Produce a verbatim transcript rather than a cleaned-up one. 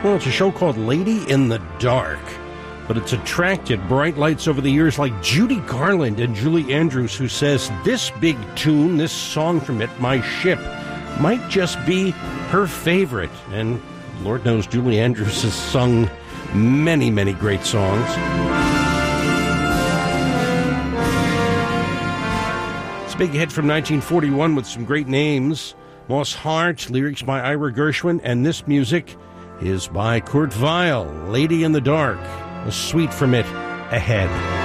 Well, it's a show called Lady in the Dark, but it's attracted bright lights over the years like Judy Garland and Julie Andrews, who says this big tune, this song from it, My Ship, might just be her favorite. And Lord knows Julie Andrews has sung many, many great songs. It's a big hit from nineteen forty-one with some great names. Moss Hart, lyrics by Ira Gershwin, and this music is by Kurt Weill, Lady in the Dark. A suite from it ahead.